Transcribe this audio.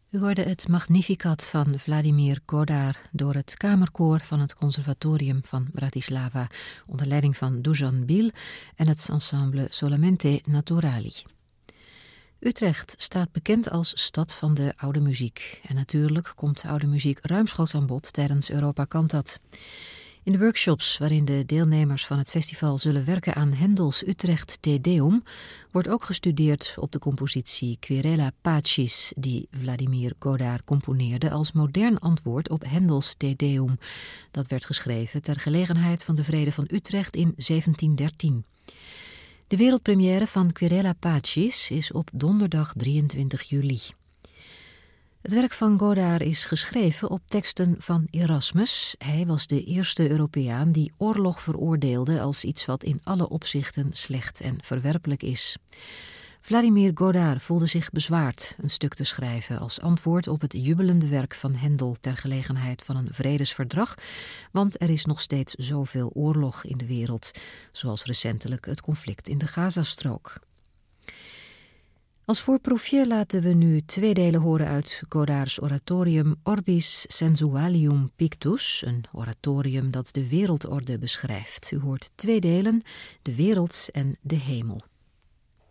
U hoorde het Magnificat van Vladimir Godard door het kamerkoor van het Conservatorium van Bratislava onder leiding van Dusan Bil en het ensemble Solamente Naturali. Utrecht staat bekend als stad van de oude muziek. En natuurlijk komt oude muziek ruimschoots aan bod tijdens Europa Cantat. In de workshops waarin de deelnemers van het festival zullen werken aan Hendels Utrecht Te Deum wordt ook gestudeerd op de compositie Querela Pacis die Vladimir Godard componeerde als modern antwoord op Hendels Te Deum. Dat werd geschreven ter gelegenheid van de Vrede van Utrecht in 1713. De wereldpremière van Querela Pacis is op donderdag 23 juli. Het werk van Godard is geschreven op teksten van Erasmus. Hij was de eerste Europeaan die oorlog veroordeelde als iets wat in alle opzichten slecht en verwerpelijk is. Vladimir Godard voelde zich bezwaard een stuk te schrijven als antwoord op het jubelende werk van Händel ter gelegenheid van een vredesverdrag, want er is nog steeds zoveel oorlog in de wereld, zoals recentelijk het conflict in de Gazastrook. Als voorproefje laten we nu 2 delen horen uit Godards oratorium Orbis Sensualium Pictus, een oratorium dat de wereldorde beschrijft. U hoort 2 delen, de wereld en de hemel.